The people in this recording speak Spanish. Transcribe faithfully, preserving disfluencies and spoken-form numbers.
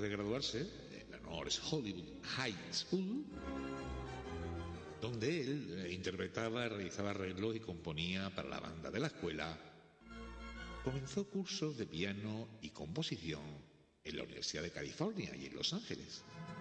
de graduarse en la North Hollywood High School, donde él eh, interpretaba, realizaba arreglos y componía para la banda de la escuela, comenzó cursos de piano y composición en la Universidad de California y en Los Ángeles.